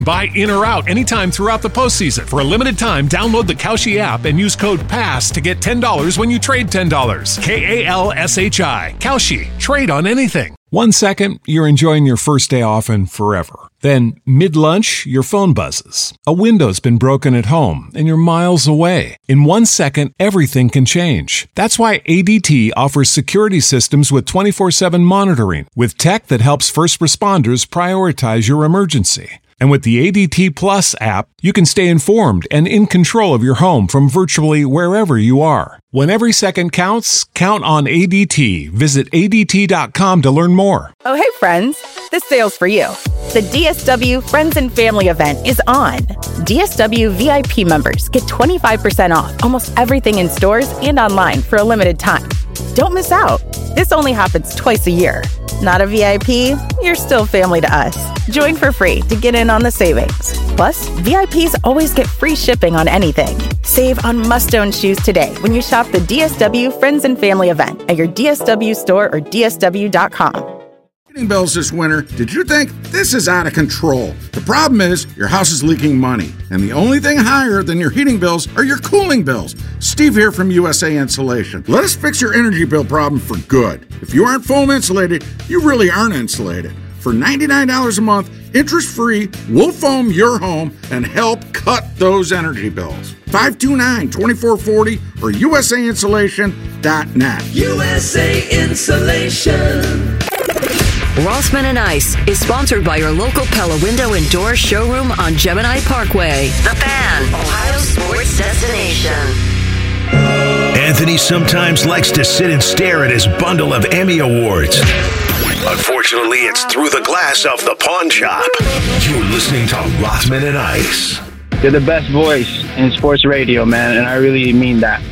Buy in or out anytime throughout the postseason. For a limited time, download the Kalshi app and use code PASS to get $10 when you trade $10. KALSHI. Kalshi. Trade on anything. 1 second, you're enjoying your first day off and forever. Then, mid-lunch, your phone buzzes. A window's been broken at home and you're miles away. In 1 second, everything can change. That's why ADT offers security systems with 24/7 monitoring, with tech that helps first responders prioritize your emergency. And with the ADT Plus app, you can stay informed and in control of your home from virtually wherever you are. When every second counts, count on ADT. Visit ADT.com to learn more. Oh, hey, friends. This sale's for you. The DSW Friends and Family event is on. DSW VIP members get 25% off almost everything in stores and online for a limited time. Don't miss out. This only happens twice a year. Not a VIP? You're still family to us. Join for free to get in on the savings. Plus, VIPs always get free shipping on anything. Save on must-own shoes today when you shop the DSW Friends and Family event at your DSW store or DSW.com. Heating bills this winter, did you think this is out of control? The problem is your house is leaking money, and the only thing higher than your heating bills are your cooling bills. Steve here from USA Insulation. Let us fix your energy bill problem for good. If you aren't foam insulated, you really aren't insulated. For $99 a month, interest-free, we'll foam your home and help cut those energy bills. 529-2440 or USAinsulation.net. USA Insulation. Rossman and Ice is sponsored by your local Pella Window and Door showroom on Gemini Parkway. The Fan, Ohio's sports destination. Anthony sometimes likes to sit and stare at his bundle of Emmy Awards. Unfortunately, it's through the glass of the pawn shop. You're listening to Rothman and Ice. You're the best voice in sports radio, man, and I really mean that.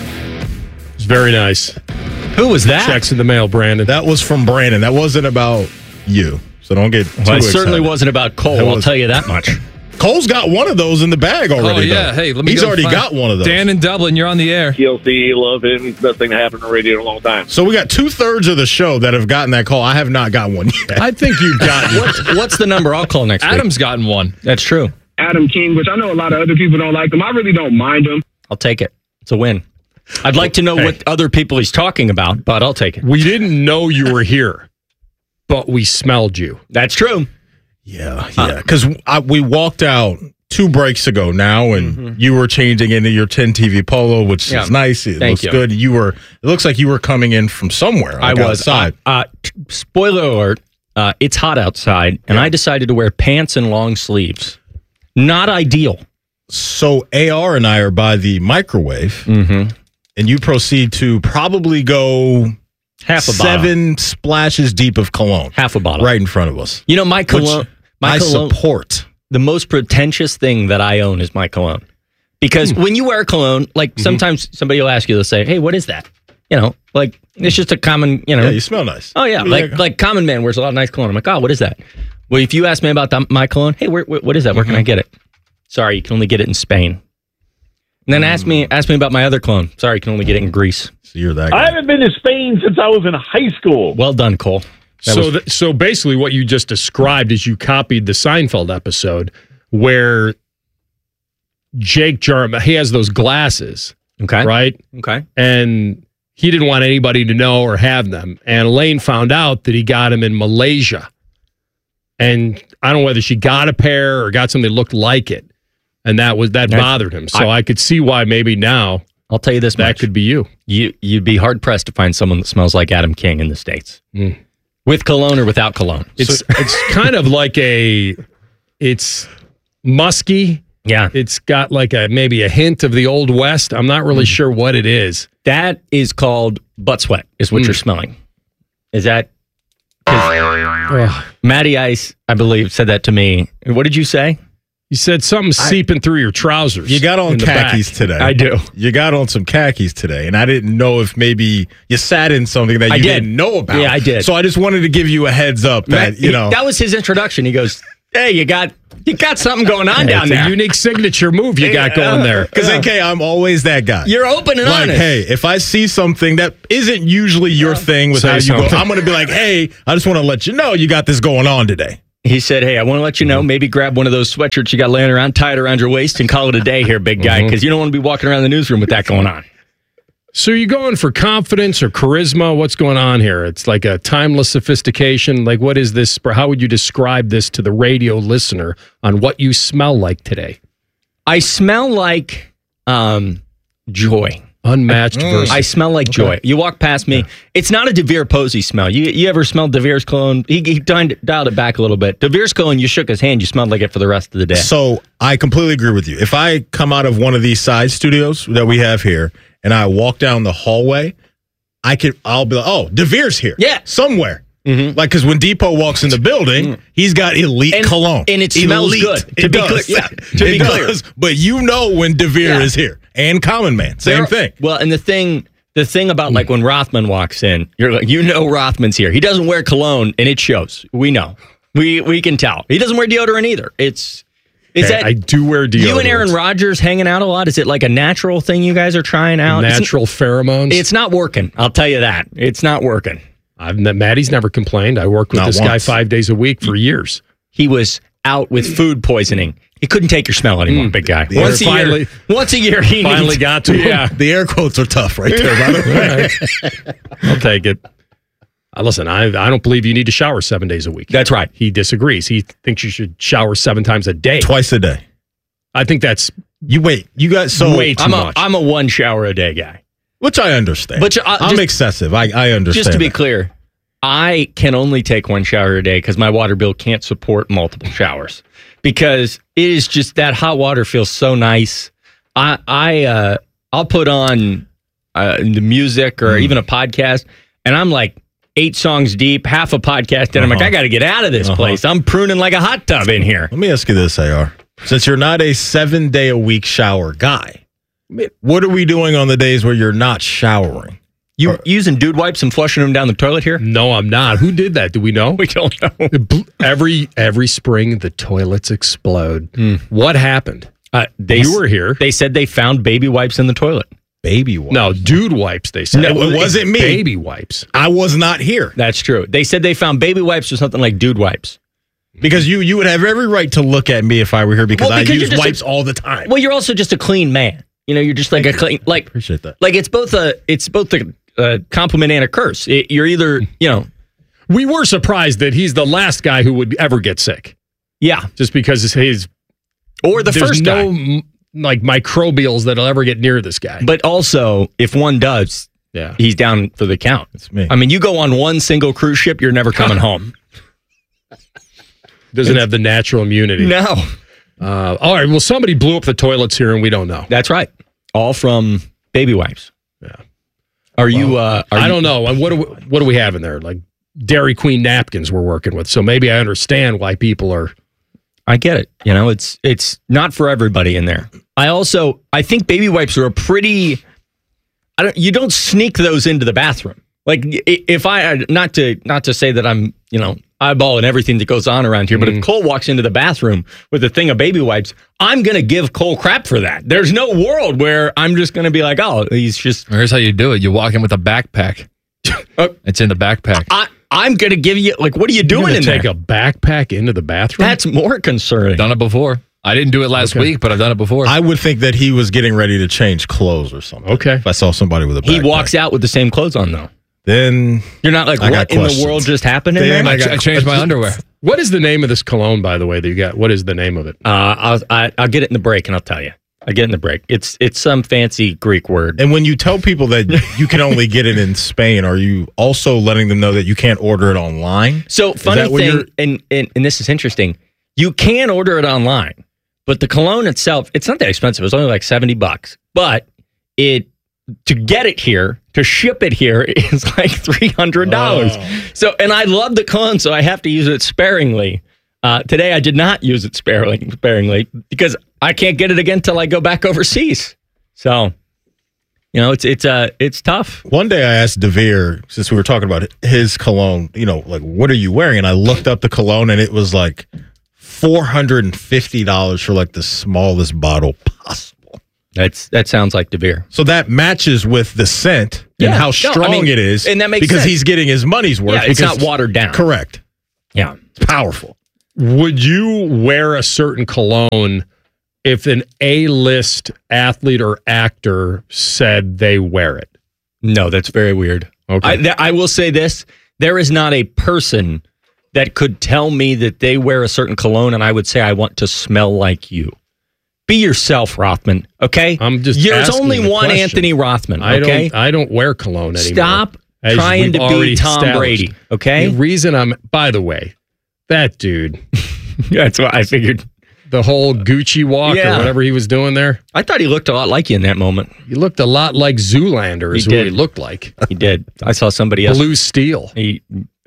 It's very nice. Who was that? Checks in the mail, Brandon. That was from Brandon. That wasn't about you, so don't get too excited. It certainly wasn't about Cole, I'll tell you that much. Cole's got one of those in the bag already. Oh, yeah. Though. Hey, let me He's already got one of those. Dan in Dublin, you're on the air. TLC, love him. He's the best thing to happen on radio in a long time. So we got 2/3 of the show that have gotten that call. I have not got one yet. I think you've gotten What's the number? I'll call next week. Adam's gotten one. That's true. Adam King, which I know a lot of other people don't like him. I really don't mind him. I'll take it. It's a win. I'd like to know what other people he's talking about, but I'll take it. We didn't know you were here, but we smelled you. That's true. Yeah. Because we walked out 2 breaks ago now, and you were changing into your 10 TV polo, which is nice. It looks good. It looks like you were coming in from somewhere. I was. Outside. Spoiler alert, it's hot outside, and I decided to wear pants and long sleeves. Not ideal. So AR and I are by the microwave, and you proceed to probably go half a 7 splashes deep of cologne. Half a bottle. Right in front of us. You know, my cologne... I support. The most pretentious thing that I own is my cologne. Because when you wear cologne, like sometimes somebody will ask you, they'll say, hey, what is that? You know, like it's just a common, Yeah, you smell nice. Oh, yeah. Like Common Man wears a lot of nice cologne. I'm like, oh, what is that? Well, if you ask me about my cologne, hey, what is that? Where can I get it? Sorry, you can only get it in Spain. And then ask me about my other cologne. Sorry, you can only get it in Greece. So you're that guy. I haven't been to Spain since I was in high school. Well done, Cole. So basically what you just described is you copied the Seinfeld episode where Jake Jarmusch, he has those glasses, right? Okay. And he didn't want anybody to know or have them. And Elaine found out that he got them in Malaysia. And I don't know whether she got a pair or got something that looked like it. And that bothered him. So I could see why maybe now I'll tell you this much. That could be you. You'd be hard-pressed to find someone that smells like Adam King in the States. With cologne or without cologne. It's kind of like it's musky. Yeah. It's got like maybe a hint of the Old West. I'm not really sure what it is. That is called butt sweat, is what you're smelling. Is that... Matty Ice, I believe, said that to me. What did you say? You said something seeping through your trousers. You got on khakis today. I do. You got on some khakis today, and I didn't know if maybe you sat in something that you didn't know about. Yeah, I did. So I just wanted to give you a heads up that, that was his introduction. He goes, hey, you got something going on down there. It's a unique signature move you got going there. Because, AK, I'm always that guy. You're open and honest. Hey, if I see something that isn't usually your thing with how you go, I'm going to be like, hey, I just want to let you know you got this going on today. He said, hey, I want to let you know, maybe grab one of those sweatshirts you got laying around, tie it around your waist, and call it a day here, big guy, because you don't want to be walking around the newsroom with that going on. So you going for confidence or charisma? What's going on here? It's like a timeless sophistication. Like, what is this? How would you describe this to the radio listener on what you smell like today? I smell like joy. Unmatched versus. I smell like joy. You walk past me. It's not a DeVere Posey smell. You ever smelled DeVere's cologne? He dialed it back a little bit. DeVere's cologne, you shook his hand, you smelled like it for the rest of the day. So I completely agree with you. If I come out of one of these side studios that we have here and I walk down the hallway, I'll be like, oh, DeVere's here. Yeah. Somewhere. Mm-hmm. Like, because when Depot walks in the building, he's got elite cologne. And it smells good. To be clear. Yeah, to be clear. But you know when DeVere is here. And Common Man. Same thing. Well, and the thing about like when Rothman walks in, you're like, you know Rothman's here. He doesn't wear cologne, and it shows. We know. We can tell. He doesn't wear deodorant either. I do wear deodorant. You and Aaron Rodgers hanging out a lot? Is it like a natural thing you guys are trying out? Natural pheromones? It's not working. I'll tell you that. It's not working. Maddie's never complained. I worked with this guy 5 days a week for years. He was out with food poisoning. He couldn't take your smell anymore, big guy. Once a year, he finally got to. Yeah, the air quotes are tough right there. By the way, I'll take it. Listen, I don't believe you need to shower 7 days a week. That's right. He disagrees. He thinks you should shower 7 times a day, twice a day. I think that's you got so way too much. I'm a 1 shower a day guy, which I understand. But I'm excessive. I understand. Just to be clear, I can only take 1 shower a day because my water bill can't support multiple showers. Because it is just that hot water feels so nice. I'll put on the music or even a podcast, and I'm like 8 songs deep, half a podcast, and I'm like, I got to get out of this place. I'm pruning like a hot tub in here. Let me ask you this, AR. Since you're not a 7-day-a-week shower guy, what are we doing on the days where you're not showering? You using dude wipes and flushing them down the toilet here? No, I'm not. Who did that? Do we know? We don't know. Every spring, the toilets explode. What happened? You were here. They said they found baby wipes in the toilet. Baby wipes? No, dude wipes, they said. No, it wasn't me. Baby wipes. I was not here. That's true. They said they found baby wipes or something like dude wipes. Because you would have every right to look at me if I were here because I use wipes all the time. Well, you're also just a clean man. You know, you're just like a clean, like, appreciate that. Like it's both a compliment and a curse. You're either, we were surprised that he's the last guy who would ever get sick. Yeah, just because or the first guy. No like microbials that'll ever get near this guy. But also, if one does, he's down for the count. It's me. I mean, you go on one single cruise ship, you're never coming home. Doesn't have the natural immunity. No. All right. Well, somebody blew up the toilets here, and we don't know. That's right. All from baby wipes. Yeah. I don't know. What do we have in there? Like Dairy Queen napkins we're working with. So maybe I understand why people are. I get it. It's not for everybody in there. I think baby wipes are you don't sneak those into the bathroom. Like if not to say that I'm, eyeballing everything that goes on around here, but if Cole walks into the bathroom with a thing of baby wipes, I'm going to give Cole crap for that. There's no world where I'm just going to be like, oh, he's just... Here's how you do it. You walk in with a backpack. It's in the backpack. I'm going to give you, like, what are you doing in there? Take a backpack into the bathroom? That's more concerning. Done it before. I didn't do it last week, but I've done it before. I would think that he was getting ready to change clothes or something. Okay. If I saw somebody with a backpack. He walks out with the same clothes on, though. Then you're not like, what in the world just happened in there? I changed my underwear. What is the name of this cologne, by the way, that you got? What is the name of it? I'll get it in the break, and I'll tell you. I get in the break. It's some fancy Greek word. And when you tell people that you can only get it in Spain, are you also letting them know that you can't order it online? So funny thing, and this is interesting. You can order it online, but the cologne itself, it's not that expensive. It's only like $70, but to get it here, to ship it here is like $300. Oh. So, and I love the cologne, so I have to use it sparingly. Today I did not use it sparingly because I can't get it again till I go back overseas. So, it's tough. One day I asked DeVere, since we were talking about his cologne, like, what are you wearing? And I looked up the cologne, and it was like $450 for like the smallest bottle possible. That sounds like DeVere. So that matches with the scent and how strong it is, and that makes because sense. He's getting his money's worth. Yeah, it's not watered down. Correct. Yeah, it's powerful. Would you wear a certain cologne if an A-list athlete or actor said they wear it? No, that's very weird. Okay. I will say this. There is not a person that could tell me that they wear a certain cologne and I would say I want to smell like you. Be yourself, Rothman, okay? There's only one question. Anthony Rothman, okay? I don't wear cologne anymore. Stop trying to be Tom Brady, okay? The reason by the way, that dude. That's what I figured. The whole Gucci walk or whatever he was doing there. I thought he looked a lot like you in that moment. He looked a lot like Zoolander is what he looked like. He did. I saw somebody else. Blue Steel. The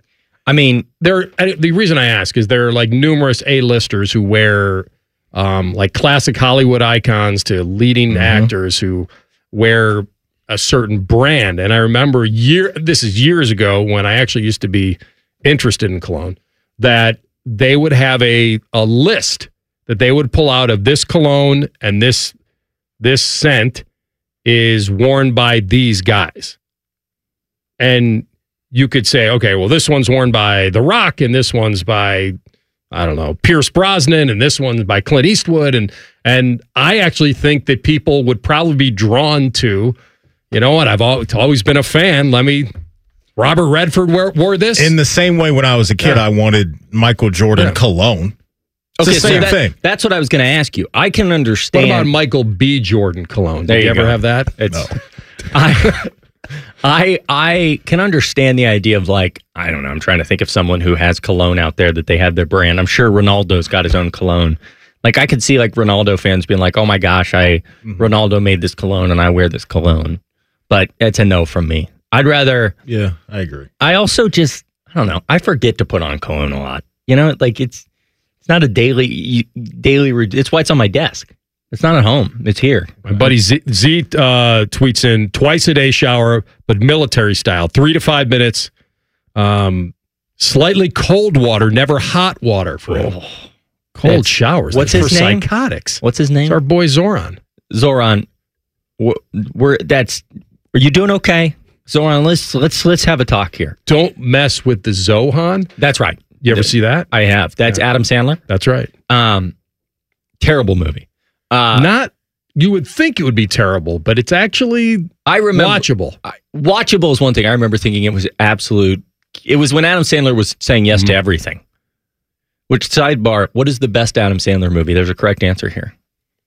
reason I ask is there are like numerous A-listers who wear like classic Hollywood icons to leading actors who wear a certain brand. And I remember this is years ago when I actually used to be interested in cologne, that they would have a list that they would pull out of this cologne and this scent is worn by these guys. And you could say, okay, well, this one's worn by The Rock and this one's by, I don't know, Pierce Brosnan and this one's by Clint Eastwood. And I actually think that people would probably be drawn to, you know what, I've always been a fan. Robert Redford wore this. In the same way when I was a kid, I wanted Michael Jordan cologne. It's the same thing. That's what I was going to ask you. I can understand. What about Michael B. Jordan cologne? Did you ever have that? No. I can understand the idea of I don't know, I'm trying to think of someone who has cologne out there that they have their brand. I'm sure Ronaldo's got his own cologne. I could see Ronaldo fans being like, oh my gosh, Ronaldo made this cologne and I wear this cologne. But it's a no from me. I'd rather. Yeah, I agree. I also I don't know, I forget to put on cologne a lot. You know, it's not a daily, it's why it's on my desk. It's not at home. It's here. My buddy Z tweets in twice a day shower, but military style, 3 to 5 minutes. Slightly cold water, never hot water for cold showers. What's his name? Psychotics. What's his name? It's our boy Zoran. Zoran, are you doing okay? Zoran, let's have a talk here. Don't mess with the Zohan. That's right. You ever see that? I have. That's Adam Sandler. That's right. Terrible movie. You would think it would be terrible, but it's actually watchable. Watchable is one thing. I remember thinking it was absolute. It was when Adam Sandler was saying yes to everything. Which, sidebar, what is the best Adam Sandler movie? There's a correct answer here.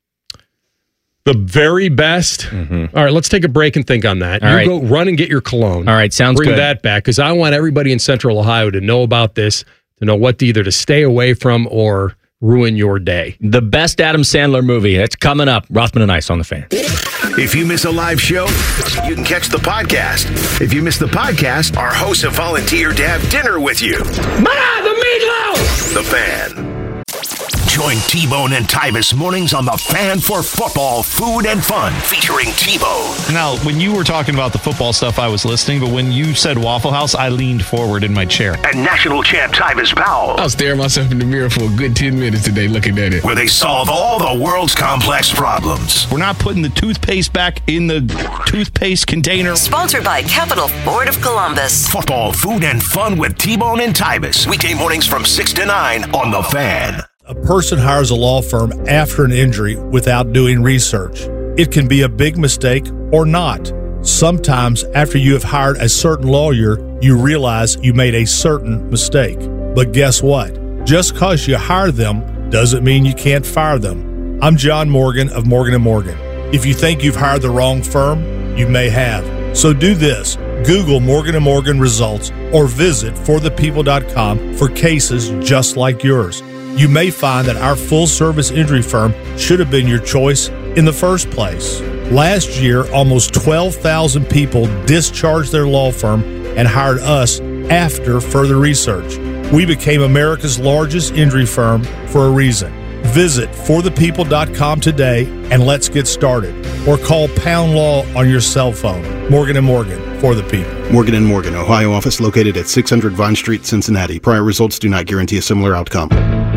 The very best? All right, let's take a break and think on that. Go run and get your cologne. All right, sounds good. Bring that back, because I want everybody in Central Ohio to know about this, to know what to stay away from or ruin your day. The best Adam Sandler movie. It's coming up. Rothman and Ice on the Fan. If you miss a live show, you can catch the podcast. If you miss the podcast, our hosts have volunteered to have dinner with you. The meatloaf! The Fan. Join T-Bone and Tyvis mornings on The Fan for football, food, and fun, featuring T-Bone. Now, when you were talking about the football stuff, I was listening, but when you said Waffle House, I leaned forward in my chair. And national champ Tyvis Powell. I was staring myself in the mirror for a good 10 minutes today looking at it. Where they solve all the world's complex problems. We're not putting the toothpaste back in the toothpaste container. Sponsored by Capital Ford of Columbus. Football, food, and fun with T-Bone and Tyvis. Weekday mornings from 6 to 9 on The Fan. A person hires a law firm after an injury without doing research. It can be a big mistake or not. Sometimes after you have hired a certain lawyer, you realize you made a certain mistake. But guess what? Just because you hire them doesn't mean you can't fire them. I'm John Morgan of Morgan & Morgan. If you think you've hired the wrong firm, you may have. So do this. Google Morgan & Morgan results or visit forthepeople.com for cases just like yours. You may find that our full-service injury firm should have been your choice in the first place. Last year, almost 12,000 people discharged their law firm and hired us after further research. We became America's largest injury firm for a reason. Visit forthepeople.com today and let's get started. Or call Pound Law on your cell phone. Morgan & Morgan, for the people. Morgan & Morgan, Ohio office located at 600 Vine Street, Cincinnati. Prior results do not guarantee a similar outcome.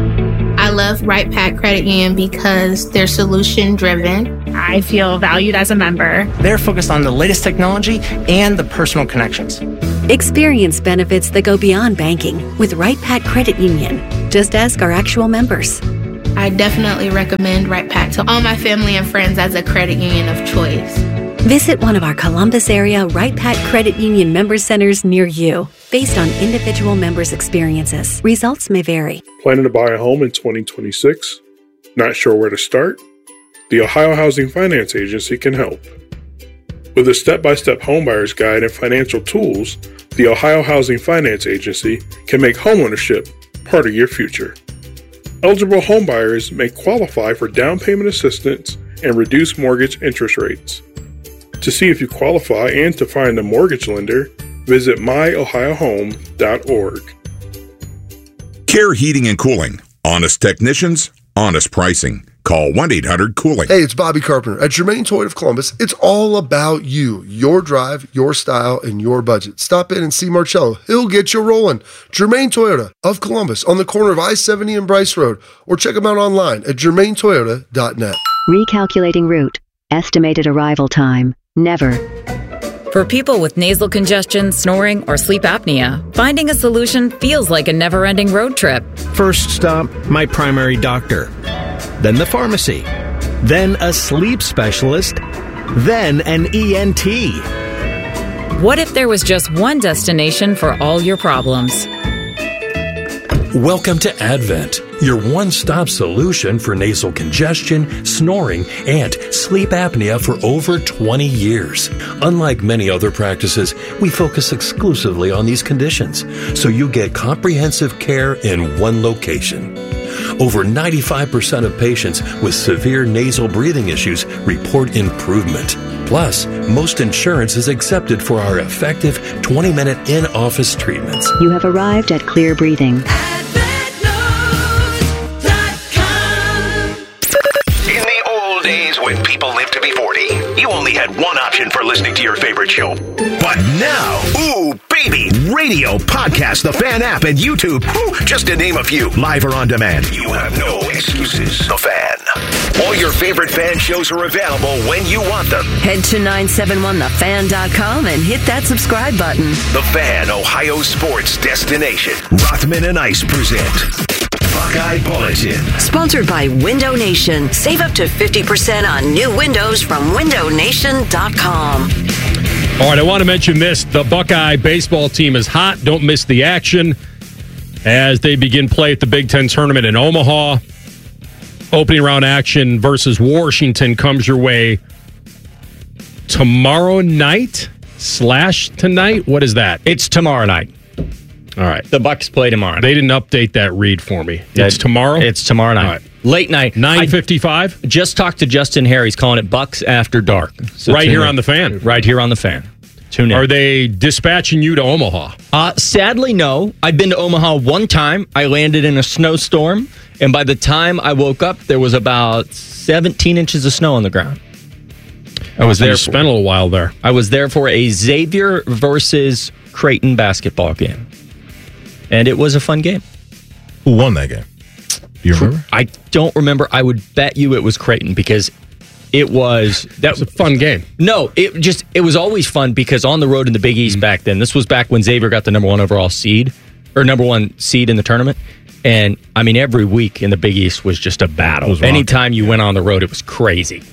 I love Right Pack Credit Union because they're solution driven. I feel valued as a member. They're focused on the latest technology and the personal connections. Experience benefits that go beyond banking with Right Pat Credit Union. Just ask our actual members. I definitely recommend Right Pat to all my family and friends as a credit union of choice. Visit one of our Columbus area Right Pat Credit Union member centers near you. Based on individual members' experiences, results may vary. Planning to buy a home in 2026? Not sure where to start? The Ohio Housing Finance Agency can help. With a step-by-step homebuyer's guide and financial tools, the Ohio Housing Finance Agency can make homeownership part of your future. Eligible homebuyers may qualify for down payment assistance and reduced mortgage interest rates. To see if you qualify and to find a mortgage lender, visit myohiohome.org. Care Heating and Cooling. Honest technicians, honest pricing. Call 1-800-COOLING. Hey, it's Bobby Carpenter. At Germain Toyota of Columbus, it's all about you, your drive, your style, and your budget. Stop in and see Marcello. He'll get you rolling. Germain Toyota of Columbus on the corner of I-70 and Bryce Road, or check them out online at germaintoyota.net. Recalculating route. Estimated arrival time. Never. For people with nasal congestion, snoring, or sleep apnea, finding a solution feels like a never-ending road trip. First stop, my primary doctor. Then the pharmacy. Then a sleep specialist. Then an ENT. What if there was just one destination for all your problems? Welcome to Advent, your one-stop solution for nasal congestion, snoring, and sleep apnea for over 20 years. Unlike many other practices, we focus exclusively on these conditions, so you get comprehensive care in one location. Over 95% of patients with severe nasal breathing issues report improvement. Plus, most insurance is accepted for our effective 20-minute in-office treatments. You have arrived at Clear Breathing. In the old days when people lived to be 40, you only had one option for listening to your favorite show. But now, ooh, baby, radio, podcast, the Fan app, and YouTube, just to name a few, live or on demand. You have no excuses. The Fan. All your favorite Fan shows are available when you want them. Head to 971thefan.com and hit that subscribe button. The Fan, Ohio sports destination. Rothman and Ice present Buckeye Bulletin. Sponsored by Window Nation. Save up to 50% on new windows from windownation.com. All right, I want to mention this. The Buckeye baseball team is hot. Don't miss the action as they begin play at the Big Ten tournament in Omaha. Opening round action versus Washington comes your way tomorrow night / tonight. What is that? It's tomorrow night. All right. The Bucks play tomorrow night. They didn't update that read for me. It's tomorrow? It's tomorrow night. All right. Late night. 9:55? Just talked to Justin Harry. He's calling it Bucks After Dark. So right here on the Fan. Right here on the Fan. Tune in. Are they dispatching you to Omaha? Sadly, no. I've been to Omaha one time. I landed in a snowstorm, and by the time I woke up, there was about 17 inches of snow on the ground. I was there. Spent a little while there. I was there for a Xavier versus Creighton basketball game, and it was a fun game. Who won that game? Do you remember? I don't remember. I would bet you it was Creighton because it was a fun game. No, it was always fun because on the road in the Big East back then. This was back when Xavier got the number one seed in the tournament. And I mean, every week in the Big East was just a battle. Anytime you went on the road, it was crazy.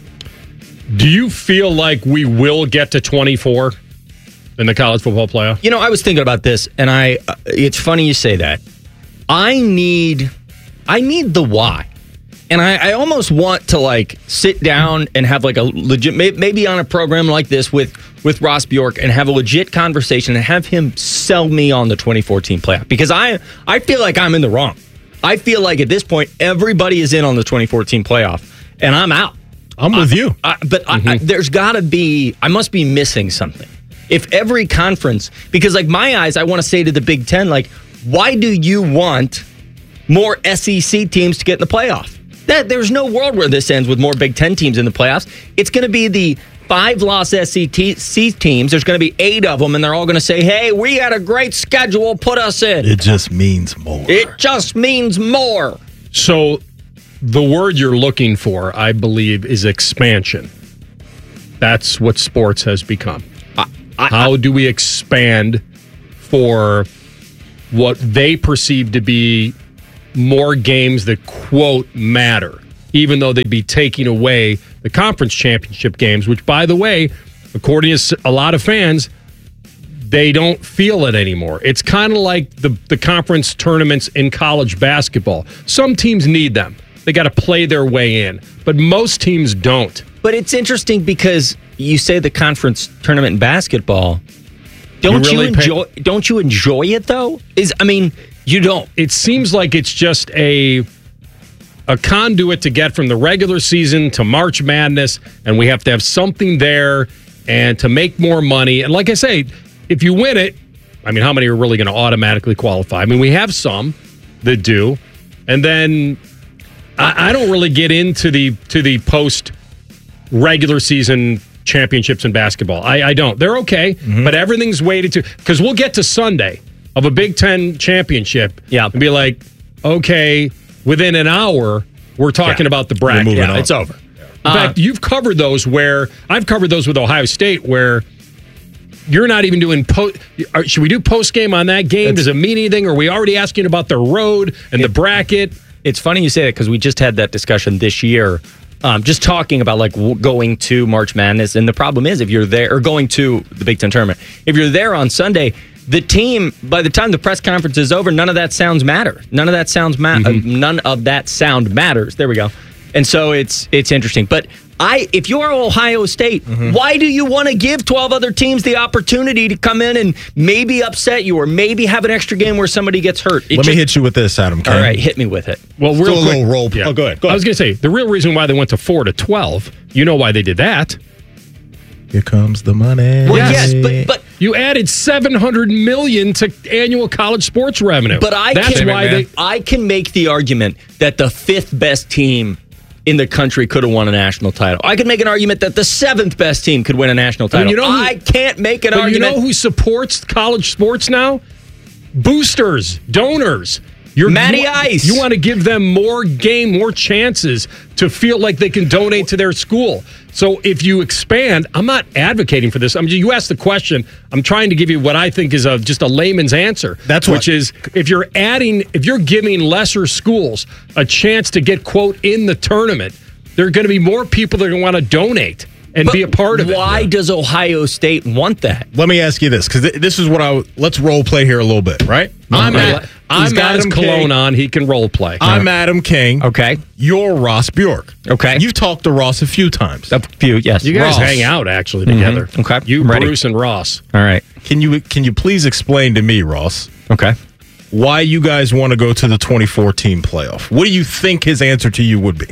Do you feel like we will get to 24 in the college football playoff? You know, I was thinking about this, and it's funny you say that. I need the why. And I almost want to sit down and have a legit, maybe on a program like this with Ross Bjork and have a legit conversation and have him sell me on the 2014 playoff. Because I feel like I'm in the wrong. I feel like at this point, everybody is in on the 2014 playoff and I'm out. I'm with you. There's got to be, I must be missing something. If every conference, because my eyes, I want to say to the Big Ten, why do you want more SEC teams to get in the playoff? There's no world where this ends with more Big Ten teams in the playoffs. It's going to be the 5-loss SEC teams. There's going to be 8 of them, and they're all going to say, hey, we had a great schedule. Put us in. It just means more. It just means more. So the word you're looking for, I believe, is expansion. That's what sports has become. How do we expand for what they perceive to be more games that, quote, matter, even though they'd be taking away the conference championship games, which, by the way, according to a lot of fans, they don't feel it anymore. It's kind of like the conference tournaments in college basketball. Some teams need them. They got to play their way in, but most teams don't. But it's interesting because you say the conference tournament in basketball. Don't you enjoy it though? You don't. It seems like it's just a conduit to get from the regular season to March Madness, and we have to have something there and to make more money. And like I say, if you win it, how many are really going to automatically qualify? We have some that do, and then I don't really get into the post regular season championships in basketball. I don't. They're okay, but everything's weighted to, because we'll get to Sunday of a Big Ten championship and be like, okay, within an hour, we're talking about the bracket. It's over. In fact, you've covered those where I've covered those with Ohio State where you're not even doing should we do post game on that game? Does it mean anything? Or are we already asking about the road and the bracket? It's funny you say that because we just had that discussion this year. Just talking about going to March Madness. And the problem is if you're there, or going to the Big Ten tournament, if you're there on Sunday, the team, by the time the press conference is over, none of that sounds matter. None of that sound matters. There we go. And so it's interesting. But if you're Ohio State, why do you want to give 12 other teams the opportunity to come in and maybe upset you or maybe have an extra game where somebody gets hurt? Let me hit you with this, Adam. All right, hit me with it. Well, real quick. Little role. Yeah. Oh, go ahead. I was going to say, the real reason why they went to 4 to 12, you know why they did that. Here comes the money. Well, yes, but you added $700 million to annual college sports revenue. But I can make the argument that the 5th best team in the country could have won a national title. I could make an argument that the 7th best team could win a national title. I can't make an argument. You know who supports college sports now? Boosters, donors. Matty Ice. You want to give them more chances to feel like they can donate to their school. So if you expand, I'm not advocating for this. You asked the question. I'm trying to give you what I think is just a layman's answer. Which is if you're giving lesser schools a chance to get, quote, in the tournament, there are going to be more people that are going to want to donate and be a part of it. Why does Ohio State want that? Let me ask you this, because this is what let's role play here a little bit, right? He's got his cologne on. He can role play. I'm Adam King. Okay. You're Ross Bjork. Okay. You've talked to Ross a few times. A few, yes. You guys hang out actually together. Okay. You, Bruce, and Ross. All right. Can you please explain to me, Ross? Okay. Why you guys want to go to the 2014 playoff? What do you think his answer to you would be?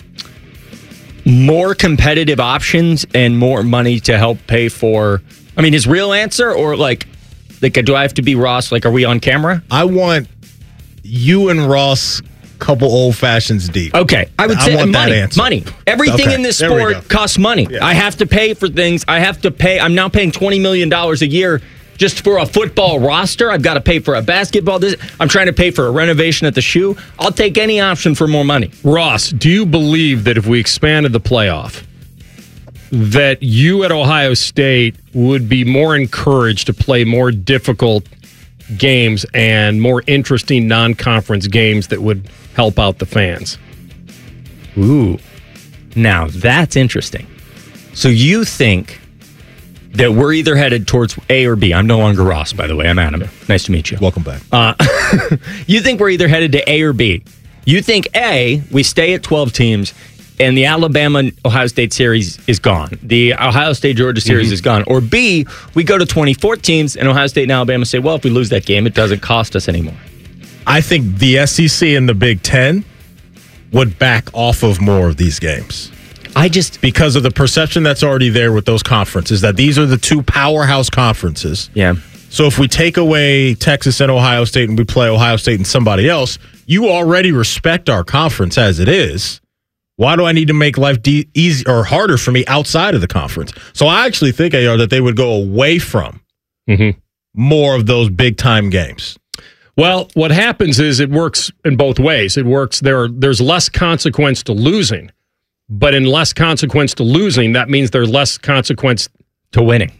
More competitive options and more money to help pay for. His real answer, or do I have to be Ross? Are we on camera? I want you and Ross couple old fashions deep. Okay. I would say money. Everything in this sport costs money. Yeah. I have to pay for things. I'm now paying $20 million a year just for a football roster. I've got to pay for a basketball. I'm trying to pay for a renovation at the shoe. I'll take any option for more money. Ross, do you believe that if we expanded the playoff, that you at Ohio State would be more encouraged to play more difficult games and more interesting non-conference games that would help out the fans? Ooh. Now, that's interesting. So you think that we're either headed towards A or B. I'm no longer Ross, by the way. I'm Adam. Nice to meet you. Welcome back. You think we're either headed to A or B. You think A, we stay at 12 teams, and the Alabama-Ohio State series is gone. The Ohio State-Georgia series is gone. Or B, we go to 24 teams, and Ohio State and Alabama say, well, if we lose that game, it doesn't cost us anymore. I think the SEC and the Big Ten would back off of more of these games. Because of the perception that's already there with those conferences, that these are the two powerhouse conferences. Yeah. So if we take away Texas and Ohio State and we play Ohio State and somebody else, you already respect our conference as it is. Why do I need to make life easy or harder for me outside of the conference? So I actually think, AR, that they would go away from more of those big-time games. Well, what happens is it works in both ways. It works there's less consequence to losing, but in less consequence to losing, that means there's less consequence to winning.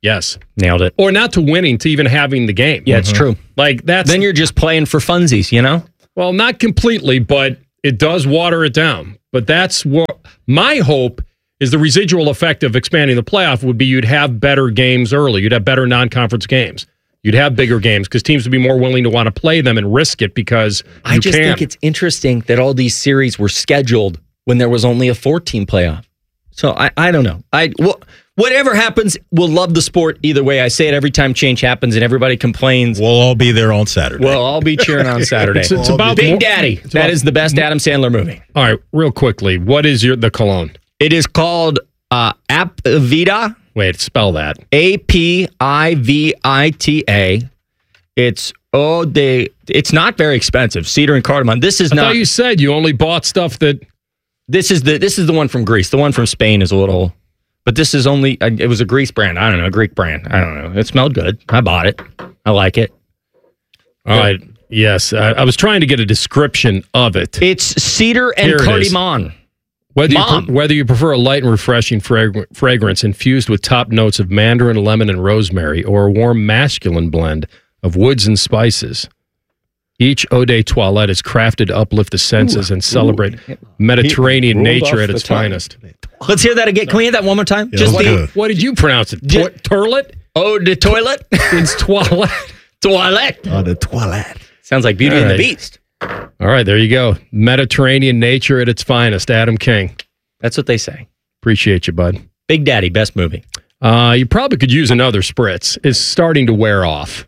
Yes. Nailed it. Or not to winning, to even having the game. Yeah, it's true. Like that's Then you're just playing for funsies, you know? Well, not completely, but it does water it down. But that's what my hope is. The residual effect of expanding the playoff would be you'd have better games early. You'd have better non-conference games. You'd have bigger games because teams would be more willing to want to play them and risk it because I just think it's interesting that all these series were scheduled when there was only a 14 playoff. So I don't know. Whatever happens, we'll love the sport either way. I say it every time change happens and everybody complains. We'll all be there on Saturday. We'll all be cheering on Saturday. It's about Big Daddy. That is the best Adam Sandler movie. All right, real quickly, what is the cologne? It is called Apivita. Wait, spell that. Apivita. It's not very expensive. Cedar and cardamom. I thought you said you only bought stuff that. This is the one from Greece. The one from Spain is a little, but this is only. It was a Greece brand. I don't know, a Greek brand. I don't know. It smelled good. I bought it. I like it. All right. Yes, I was trying to get a description of it. It's cedar and cardamom. Whether you prefer a light and refreshing fragrance infused with top notes of mandarin, lemon, and rosemary, or a warm masculine blend of woods and spices, each Eau de Toilette is crafted to uplift the senses and celebrate Mediterranean nature at its finest. Let's hear that again. Can we hear that one more time? Yeah, what did you pronounce it? Toilet? Eau de Toilette? It's toilette. Toilette. Eau de Toilette. Sounds like Beauty and the Beast. All right, there you go. Mediterranean nature at its finest. Adam King. That's what they say. Appreciate you, bud. Big Daddy, best movie. You probably could use another spritz. It's starting to wear off.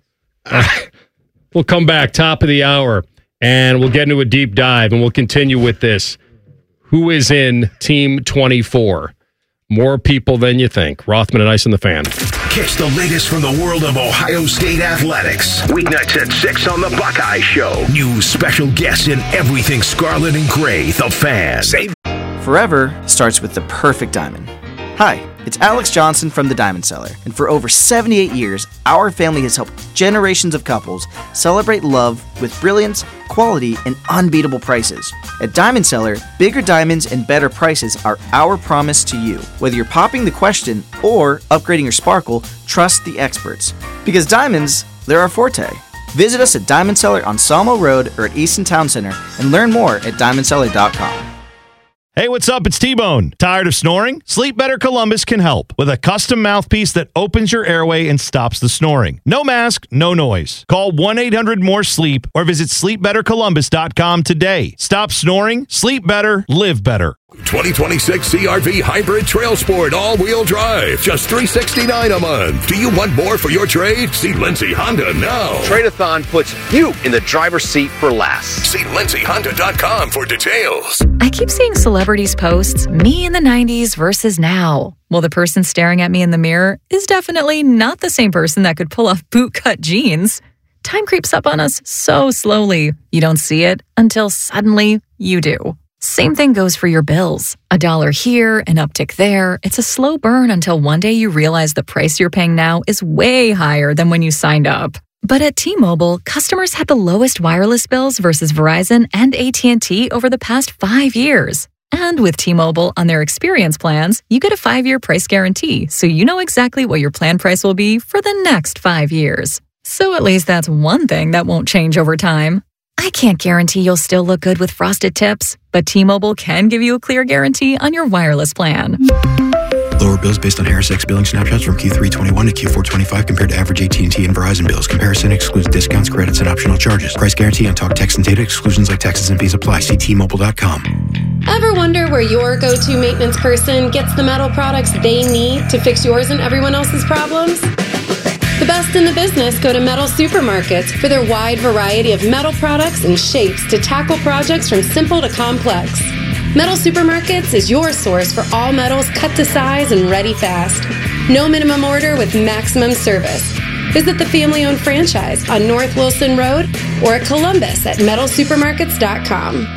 We'll come back top of the hour, and we'll get into a deep dive, and we'll continue with this. Who is in Team 24? More people than you think. Rothman and Ice and the Fan. Catch the latest from the world of Ohio State athletics. Weeknights at 6 on the Buckeye Show. News, special guests, and everything scarlet and gray. The Fan. Forever starts with the perfect diamond. Hi, it's Alex Johnson from The Diamond Seller, and for over 78 years, our family has helped generations of couples celebrate love with brilliance, quality, and unbeatable prices. At Diamond Seller, bigger diamonds and better prices are our promise to you. Whether you're popping the question or upgrading your sparkle, trust the experts. Because diamonds, they're our forte. Visit us at Diamond Seller on Salmo Road or at Easton Town Center and learn more at diamondseller.com. Hey, what's up? It's T-Bone. Tired of snoring? Sleep Better Columbus can help with a custom mouthpiece that opens your airway and stops the snoring. No mask, no noise. Call 1-800-MORE-SLEEP or visit sleepbettercolumbus.com today. Stop snoring, sleep better, live better. 2026 CRV Hybrid Trail Sport All-Wheel Drive. Just $369 a month. Do you want more for your trade? See Lindsay Honda now. Trade-a-thon puts you in the driver's seat for less. See lindsayhonda.com for details. I keep seeing celebrities posts, me in the 90s versus now. Well, the person staring at me in the mirror is definitely not the same person that could pull off bootcut jeans. Time creeps up on us so slowly. You don't see it until suddenly you do. Same thing goes for your bills. $1 here, an uptick there. It's a slow burn until one day you realize the price you're paying now is way higher than when you signed up. But at T-Mobile, customers had the lowest wireless bills versus Verizon and AT&T over the past 5 years. And with T-Mobile on their experience plans, you get a 5-year price guarantee, so you know exactly what your plan price will be for the next 5 years. So at least that's one thing that won't change over time. I can't guarantee you'll still look good with frosted tips, but T-Mobile can give you a clear guarantee on your wireless plan. Lower bills based on HarrisX billing snapshots from Q3 21 to Q4 25 compared to average AT&T and Verizon bills. Comparison excludes discounts, credits, and optional charges. Price guarantee on talk, text, and data. Exclusions like taxes and fees apply. See T-Mobile.com. Ever wonder where your go-to maintenance person gets the metal products they need to fix yours and everyone else's problems? The best in the business go to Metal Supermarkets for their wide variety of metal products and shapes to tackle projects from simple to complex. Metal Supermarkets is your source for all metals cut to size and ready fast. No minimum order with maximum service. Visit the family-owned franchise on North Wilson Road or at Columbus at metalsupermarkets.com.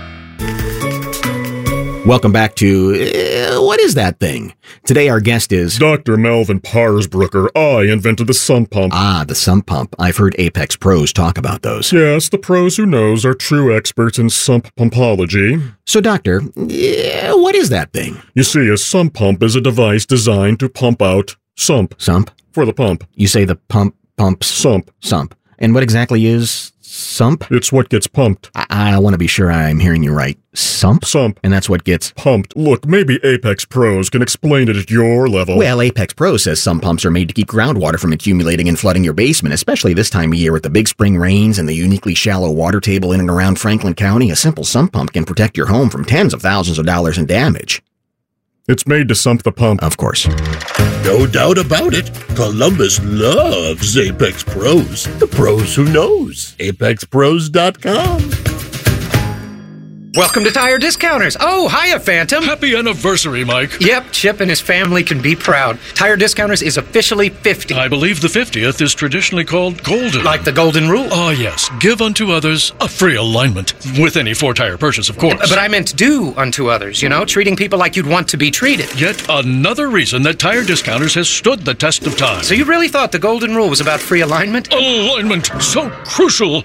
Welcome back to What Is That Thing? Today our guest is Dr. Melvin Parsbrucker. I invented the sump pump. Ah, the sump pump. I've heard Apex pros talk about those. Yes, the pros who knows are true experts in sump pumpology. So, Doctor, what is that thing? You see, a sump pump is a device designed to pump out sump. Sump? For the pump. You say the pumps? Sump. And what exactly is sump? It's what gets pumped. I want to be sure I'm hearing you right. Sump? Sump. And that's what gets pumped. Look, maybe Apex Pros can explain it at your level. Well, Apex Pros says some pumps are made to keep groundwater from accumulating and flooding your basement, especially this time of year with the big spring rains and the uniquely shallow water table in and around Franklin County. A simple sump pump can protect your home from tens of thousands of dollars in damage. It's made to sump the pump. Of course. No doubt about it. Columbus loves Apex Pros. The pros who knows. ApexPros.com. Welcome to Tire Discounters. Oh, hiya, Phantom. Happy anniversary, Mike. Yep, Chip and his family can be proud. Tire Discounters is officially 50. I believe the 50th is traditionally called golden. Like the golden rule. Oh, yes. Give unto others a free alignment. With any 4-tire purchase, of course. But I meant do unto others, treating people like you'd want to be treated. Yet another reason that Tire Discounters has stood the test of time. So you really thought the golden rule was about free alignment? Alignment, so crucial.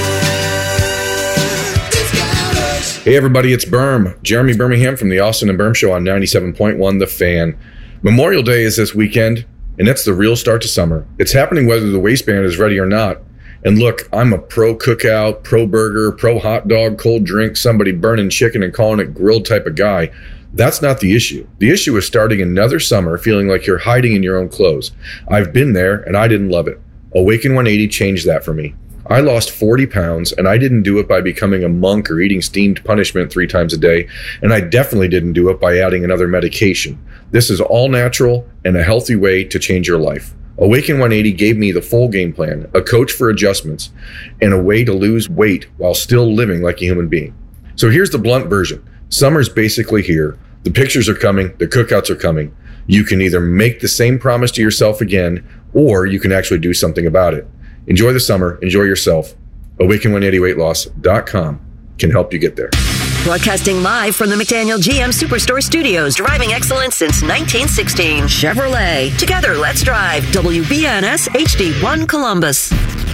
Hey everybody, it's Berm. Jeremy Birmingham from the Austin and Berm Show on 97.1 The Fan. Memorial Day is this weekend, and it's the real start to summer. It's happening whether the waistband is ready or not. And look, I'm a pro cookout, pro burger, pro hot dog, cold drink, somebody burning chicken and calling it grilled type of guy. That's not the issue. The issue is starting another summer feeling like you're hiding in your own clothes. I've been there, and I didn't love it. Awaken 180 changed that for me. I lost 40 pounds, and I didn't do it by becoming a monk or eating steamed punishment 3 times a day, and I definitely didn't do it by adding another medication. This is all natural and a healthy way to change your life. Awaken 180 gave me the full game plan, a coach for adjustments, and a way to lose weight while still living like a human being. So here's the blunt version. Summer's basically here. The pictures are coming. The cookouts are coming. You can either make the same promise to yourself again, or you can actually do something about it. Enjoy the summer. Enjoy yourself. Awaken180weightloss.com can help you get there. Broadcasting live from the McDaniel GM Superstore Studios, driving excellence since 1916. Chevrolet. Together, let's drive. WBNS HD1 Columbus.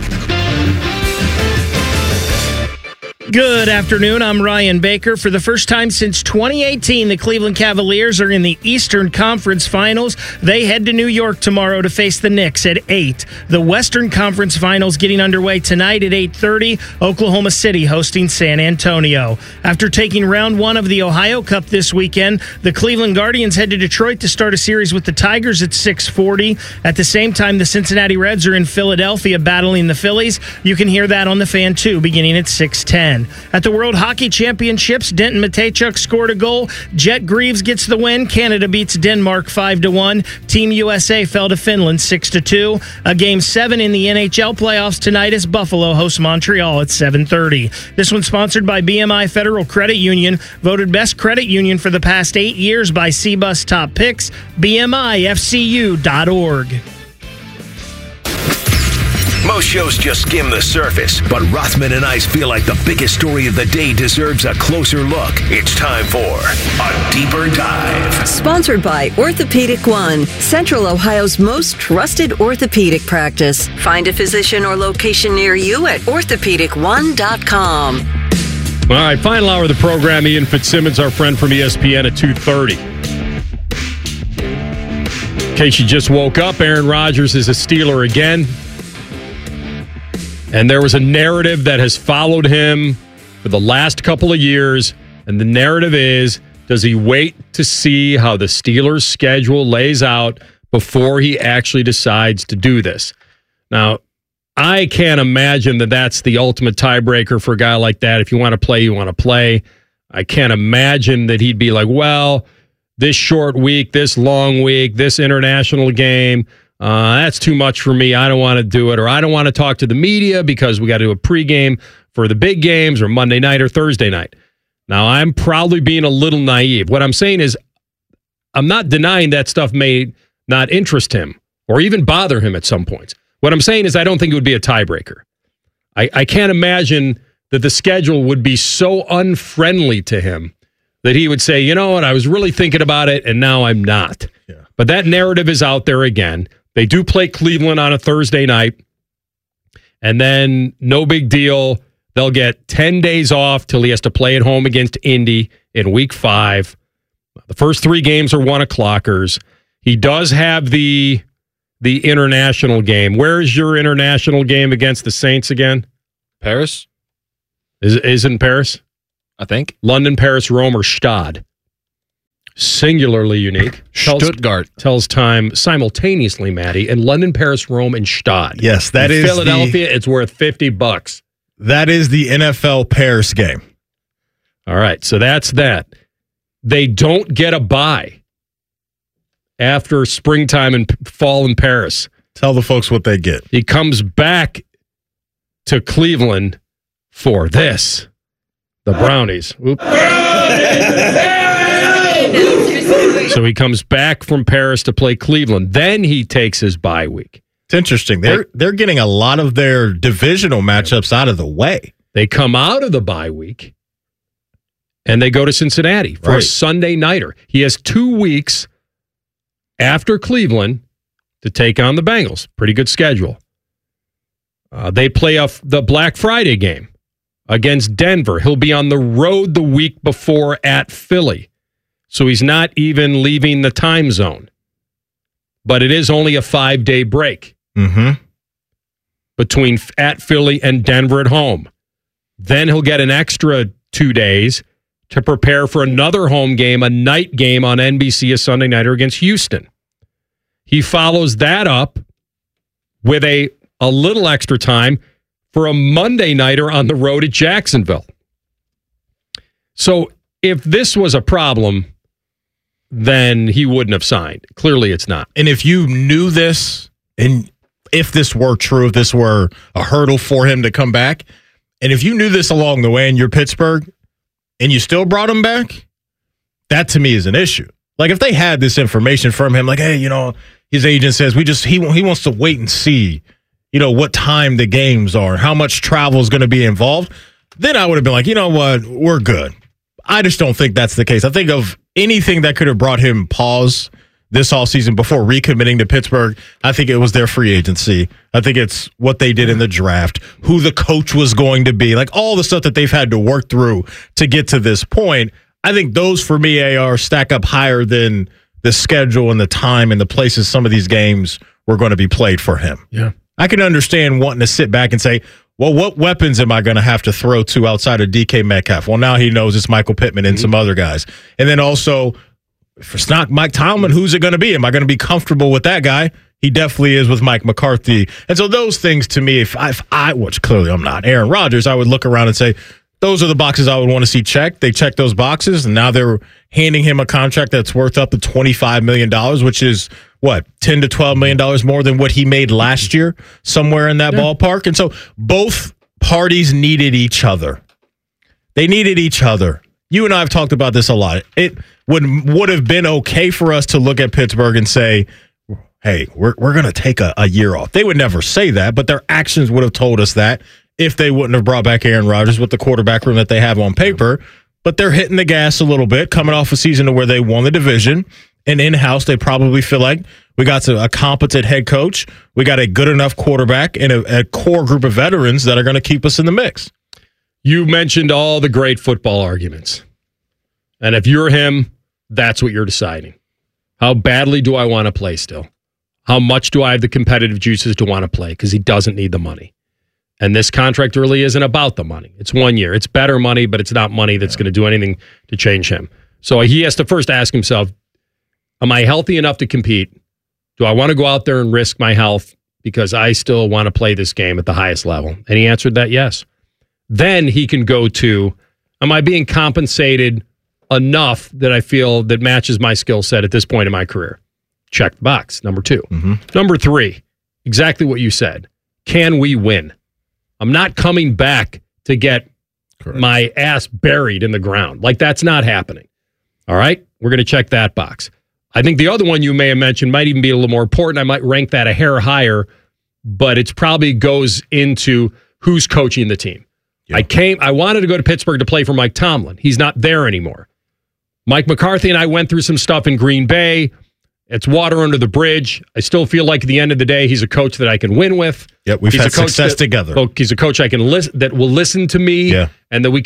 Good afternoon. I'm Ryan Baker. For the first time since 2018, the Cleveland Cavaliers are in the Eastern Conference Finals. They head to New York tomorrow to face the Knicks at 8. The Western Conference Finals getting underway tonight at 8:30. Oklahoma City hosting San Antonio. After taking round 1 of the Ohio Cup this weekend, the Cleveland Guardians head to Detroit to start a series with the Tigers at 6:40. At the same time, the Cincinnati Reds are in Philadelphia battling the Phillies. You can hear that on the Fan 2 beginning at 6:10. At the World Hockey Championships, Denton Matejchuk scored a goal. Jet Greaves gets the win. Canada beats Denmark 5-1. Team USA fell to Finland 6-2. A Game 7 in the NHL playoffs tonight as Buffalo hosts Montreal at 7:30. This one's sponsored by BMI Federal Credit Union, voted best credit union for the past 8 years by CBUS Top Picks. BMIFCU.org. Most shows just skim the surface, but Rothman and I feel like the biggest story of the day deserves a closer look. It's time for a deeper dive. Sponsored by Orthopedic One, Central Ohio's most trusted orthopedic practice. Find a physician or location near you at orthopedic1.com. All right, final hour of the program. Ian Fitzsimmons, our friend from ESPN, at 2:30. In case you just woke up, Aaron Rodgers is a Steeler again. And there was a narrative that has followed him for the last couple of years. And the narrative is, does he wait to see how the Steelers' schedule lays out before he actually decides to do this? Now, I can't imagine that that's the ultimate tiebreaker for a guy like that. If you want to play, you want to play. I can't imagine that he'd be like, well, this short week, this long week, this international game, that's too much for me. I don't want to do it, or I don't want to talk to the media because we got to do a pregame for the big games or Monday night or Thursday night. Now, I'm probably being a little naive. What I'm saying is I'm not denying that stuff may not interest him or even bother him at some points. What I'm saying is I don't think it would be a tiebreaker. I can't imagine that the schedule would be so unfriendly to him that he would say, you know what, I was really thinking about it, and now I'm not. Yeah. But that narrative is out there again. They do play Cleveland on a Thursday night, and then no big deal. They'll get 10 days off till he has to play at home against Indy in Week 5. The first 3 games are 1 o'clockers. He does have the the international game. Where is your international game against the Saints again? Paris? Is it in Paris? I think. London, Paris, Rome, or Stade. Singularly unique. Stuttgart. Tells time simultaneously, Maddie, in London, Paris, Rome, and Stade. Yes, that in is Philadelphia, it's worth $50. That is the NFL Paris game. All right, so that's that. They don't get a bye after springtime and fall in Paris. Tell the folks what they get. He comes back to Cleveland for this. The Brownies. Oop. So he comes back from Paris to play Cleveland. Then he takes his bye week. It's interesting. They're getting a lot of their divisional matchups out of the way. They come out of the bye week and they go to Cincinnati for a Sunday nighter. He has 2 weeks after Cleveland to take on the Bengals. Pretty good schedule. They play off the Black Friday game against Denver. He'll be on the road the week before at Philly. So he's not even leaving the time zone. But it is only a 5-day break between at Philly and Denver at home. Then he'll get an extra 2 days to prepare for another home game, a night game on NBC, a Sunday nighter against Houston. He follows that up with a little extra time for a Monday nighter on the road at Jacksonville. So if this was a problem, then he wouldn't have signed. Clearly it's not. And if you knew this, and if this were true, if this were a hurdle for him to come back, and if you knew this along the way and you're Pittsburgh and you still brought him back, that to me is an issue. Like if they had this information from him, like, hey, his agent says he wants to wait and see, what time the games are, how much travel is going to be involved, then I would have been like, you know what, we're good. I just don't think that's the case. I think of anything that could have brought him pause this offseason before recommitting to Pittsburgh, I think it was their free agency. I think it's what they did in the draft, who the coach was going to be, like all the stuff that they've had to work through to get to this point. I think those, for me, AR, stack up higher than the schedule and the time and the places some of these games were going to be played for him. Yeah. I can understand wanting to sit back and say, well, what weapons am I going to have to throw to outside of DK Metcalf? Well, now he knows it's Michael Pittman and some other guys. And then also, if it's not Mike Tomlin, who's it going to be? Am I going to be comfortable with that guy? He definitely is with Mike McCarthy. And so those things to me, if I which clearly I'm not Aaron Rodgers, I would look around and say, those are the boxes I would want to see checked. They checked those boxes, and now they're handing him a contract that's worth up to $25 million, which is, what, $10 to $12 million more than what he made last year, somewhere in that ballpark. And so both parties needed each other. They needed each other. You and I have talked about this a lot. It would have been okay for us to look at Pittsburgh and say, hey, we're going to take a year off. They would never say that, but their actions would have told us that if they wouldn't have brought back Aaron Rodgers with the quarterback room that they have on paper. But they're hitting the gas a little bit, coming off a season where they won the division. And in-house, they probably feel like we got a competent head coach, we got a good enough quarterback, and a core group of veterans that are going to keep us in the mix. You mentioned all the great football arguments. And if you're him, that's what you're deciding. How badly do I want to play still? How much do I have the competitive juices to want to play? Because he doesn't need the money. And this contract really isn't about the money. It's 1 year. It's better money, but it's not money that's going to do anything to change him. So he has to first ask himself, am I healthy enough to compete? Do I want to go out there and risk my health because I still want to play this game at the highest level? And he answered that yes. Then he can go to, am I being compensated enough that I feel that matches my skill set at this point in my career? Check the box, number 2. Number 3, exactly what you said. Can we win? I'm not coming back to get my ass buried in the ground. Like, that's not happening. All right? We're going to check that box. I think the other one you may have mentioned might even be a little more important. I might rank that a hair higher, but it probably goes into who's coaching the team. Yep. I wanted to go to Pittsburgh to play for Mike Tomlin. He's not there anymore. Mike McCarthy and I went through some stuff in Green Bay. It's water under the bridge. I still feel like at the end of the day, he's a coach that I can win with. Yep, we've had success together. He's a coach I can that will listen to me, and that we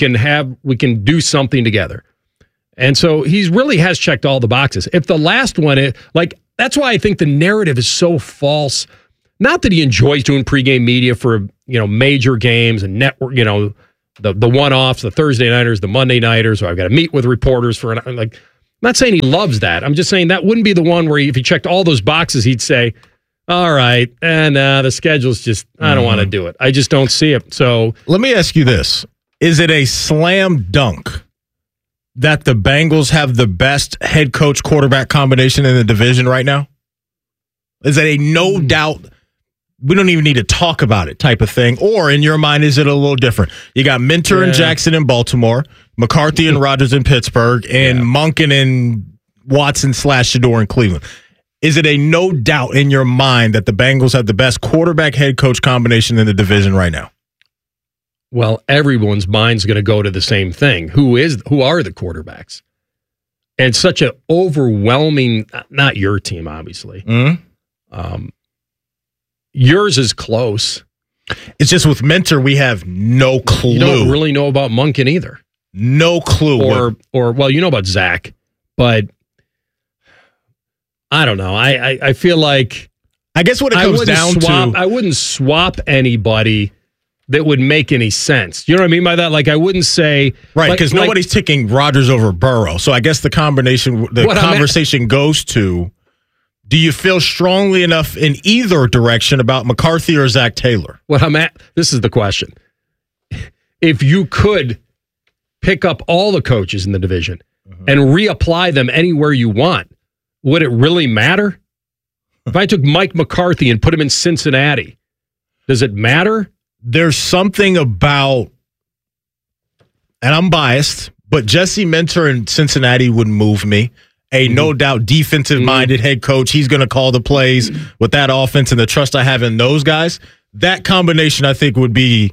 can do something together. And so he really has checked all the boxes. If the last one, that's why I think the narrative is so false. Not that he enjoys doing pregame media for, major games and network, the one-offs, the Thursday nighters, the Monday nighters, or I've got to meet with reporters for I'm not saying he loves that. I'm just saying that wouldn't be the one where if he checked all those boxes, he'd say, all right, and the schedule's just, I don't want to do it. I just don't see it. So let me ask you this. Is it a slam dunk that the Bengals have the best head coach quarterback combination in the division right now? Is it a no doubt, we don't even need to talk about it type of thing? Or in your mind, is it a little different? You got Minter and Jackson in Baltimore, McCarthy and Rodgers in Pittsburgh, and Monken and Watson / Shador in Cleveland. Is it a no doubt in your mind that the Bengals have the best quarterback head coach combination in the division right now? Well, everyone's mind's going to go to the same thing. Who are the quarterbacks? And such an overwhelming, not your team, obviously. Yours is close. It's just with Minter, we have no clue. You don't really know about Monken either. No clue. Or well, you know about Zach, but I don't know. I feel like I guess what it comes down to, I wouldn't swap anybody that would make any sense. You know what I mean by that? Like, I wouldn't say... Right, because nobody's taking Rodgers over Burrow. So I guess the conversation goes to, do you feel strongly enough in either direction about McCarthy or Zach Taylor? This is the question. If you could pick up all the coaches in the division and reapply them anywhere you want, would it really matter? If I took Mike McCarthy and put him in Cincinnati, does it matter? There's something about, and I'm biased, but Jesse Minter in Cincinnati would move me. A no doubt defensive-minded head coach. He's going to call the plays with that offense and the trust I have in those guys. That combination, I think, would be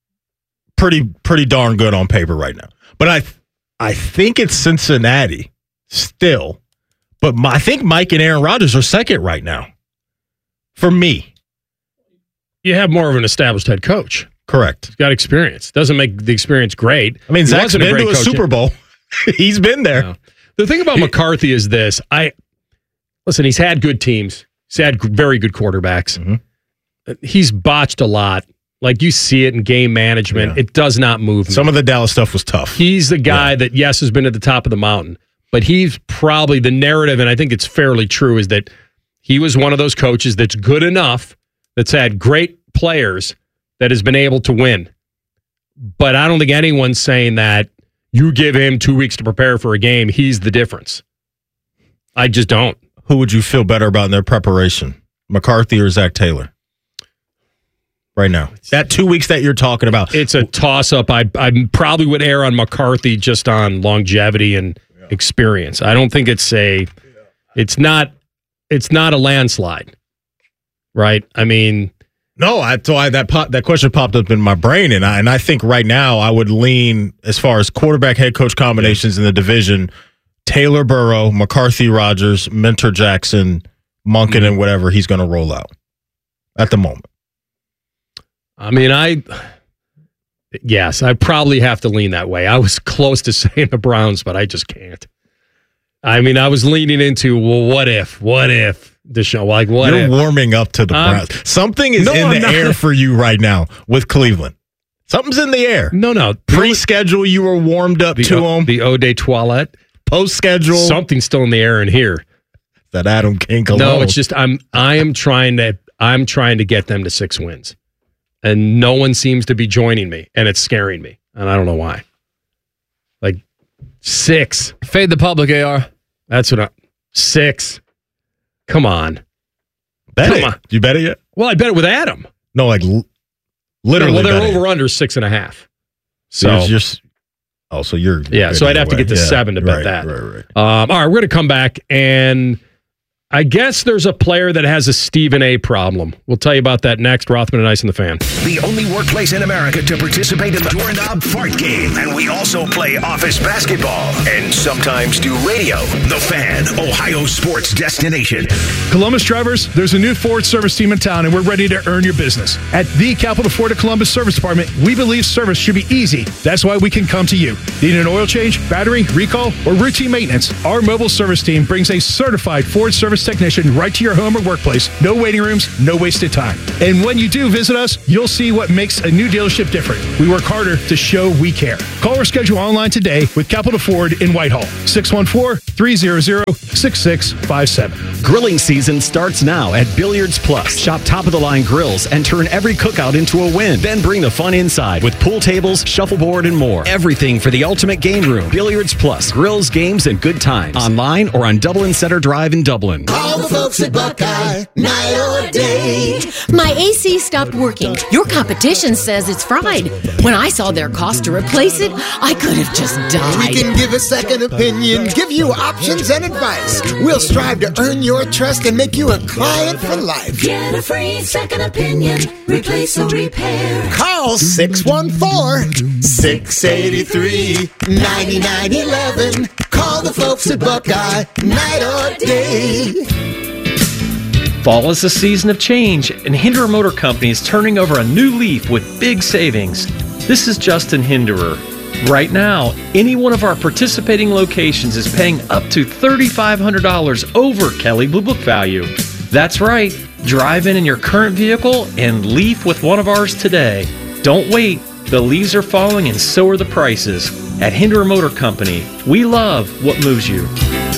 pretty darn good on paper right now. But I think it's Cincinnati still. But I think Mike and Aaron Rodgers are second right now for me. You have more of an established head coach. Correct. He's got experience. Doesn't make the experience great. I mean, Zach's been to a Super Bowl. He's been there. No. The thing about McCarthy is this. Listen, he's had good teams. He's had very good quarterbacks. He's botched a lot. Like, you see it in game management. Yeah. It does not move me. Some of the Dallas stuff was tough. He's the guy that, yes, has been at the top of the mountain. But he's probably the narrative, and I think it's fairly true, is that he was one of those coaches that's good enough, that's had great players, that has been able to win. But I don't think anyone's saying that you give him 2 weeks to prepare for a game, he's the difference. I just don't. Who would you feel better about in their preparation, McCarthy or Zach Taylor? Right now, that 2 weeks that you're talking about. It's a toss-up. I probably would err on McCarthy just on longevity and experience. I don't think it's not a landslide, right? I mean, no. That question popped up in my brain, and I think right now I would lean, as far as quarterback head coach combinations in the division, Taylor Burrow, McCarthy Rodgers, Minter Jackson, Monken, and whatever he's going to roll out at the moment. I mean, I probably have to lean that way. I was close to saying the Browns, but I just can't. I mean, I was leaning into, well, what if Deshaun, like, what You're if? warming up to the Browns. Something is in the air for you right now with Cleveland. Something's in the air. No. Pre-schedule, you were warmed up to them. The Eau de Toilette. Post-schedule. Something's still in the air in here. That Adam King alone. No, it's just I'm trying to get them to 6 wins. And no one seems to be joining me, and it's scaring me. And I don't know why. Like, 6. Fade the public, AR. That's what 6. Come on. Bet it. You bet it yet? Well, I bet it with Adam. No, like literally. Well, they're over under 6.5. So you're so I'd have to get to 7 to bet that. Right. All right, we're going to come back, and I guess there's a player that has a Stephen A problem. We'll tell you about that next. Rothman and Ice and the Fan. The only workplace in America to participate in the Doorknob Fart Game. And we also play office basketball and sometimes do radio. The Fan, Ohio sports destination. Columbus drivers, there's a new Ford service team in town, and we're ready to earn your business. At the Capital Ford of Columbus Service Department, we believe service should be easy. That's why we can come to you. Need an oil change, battery, recall, or routine maintenance? Our mobile service team brings a certified Ford service service technician right to your home or workplace. No waiting rooms, no wasted time. And when you do visit us, you'll see what makes a new dealership different. We work harder to show we care. Call or schedule online today with Capital Ford in Whitehall. 614-300-6657. Grilling season starts now at Billiards Plus. Shop top-of-the-line grills and turn every cookout into a win. Then bring the fun inside with pool tables, shuffleboard, and more. Everything for the ultimate game room. Billiards Plus. Grills, games, and good times. Online or on Dublin Center Drive in Dublin. Call the folks at Buckeye, night or day. My AC stopped working. Your competition says it's fried. When I saw their cost to replace it, I could have just died. We can give a second opinion, give you options and advice. We'll strive to earn your trust and make you a client for life. Get a free second opinion. Replace or repair. Call 614-683-9911. Call the folks at Buckeye, night or day. Fall is a season of change, and Hinderer Motor Company is turning over a new leaf with big savings. This is Justin Hinderer. Right now, any one of our participating locations is paying up to $3,500 over Kelley Blue Book value. That's right. Drive in your current vehicle and leaf with one of ours today. Don't wait. The leaves are falling and so are the prices. At Hinderer Motor Company, we love what moves you.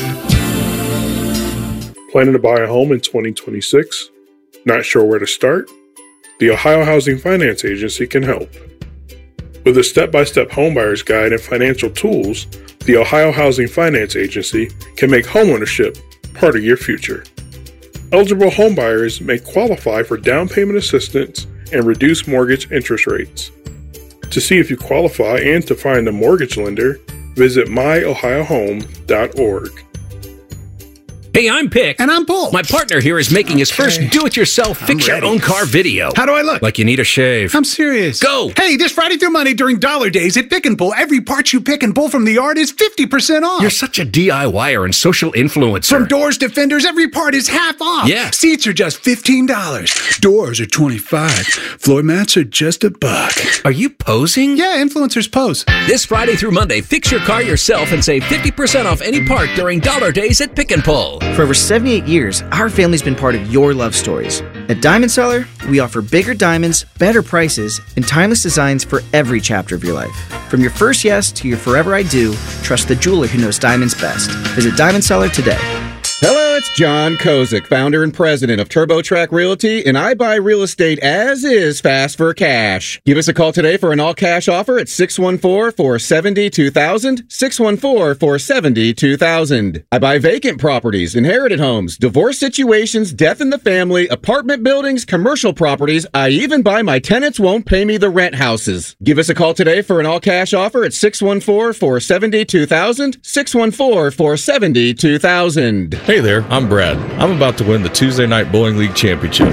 Planning to buy a home in 2026? Not sure where to start? The Ohio Housing Finance Agency can help. With a step-by-step homebuyer's guide and financial tools, the Ohio Housing Finance Agency can make homeownership part of your future. Eligible homebuyers may qualify for down payment assistance and reduced mortgage interest rates. To see if you qualify and to find a mortgage lender, visit myohiohome.org. Hey, I'm Pick. And I'm Bull. My partner here is making his first do-it-yourself fix-your-own-car video. How do I look? Like you need a shave. I'm serious. Go! Hey, this Friday through Monday during Dollar Days at Pick and Pull, every part you pick and pull from the yard is 50% off. You're such a DIYer and social influencer. From doors to fenders, every part is half off. Yeah. Seats are just $15. Doors are $25. Floor mats are just $1. Are you posing? Yeah, influencers pose. This Friday through Monday, fix your car yourself and save 50% off any part during Dollar Days at Pick and Pull. For over 78 years, our family's been part of your love stories. At Diamond Seller, we offer bigger diamonds, better prices, and timeless designs for every chapter of your life. From your first yes to your forever I do, trust the jeweler who knows diamonds best. Visit Diamond Seller today. Hello, it's John Kozik, founder and president of TurboTrack Realty, and I buy real estate as is fast for cash. Give us a call today for an all-cash offer at 614-470-2000, 614-470-2000. I buy vacant properties, inherited homes, divorce situations, death in the family, apartment buildings, commercial properties. I even buy my tenants won't pay me the rent houses. Give us a call today for an all-cash offer at 614-470-2000, 614-470-2000. Hey there, I'm Brad. I'm about to win the Tuesday Night Bowling League Championship.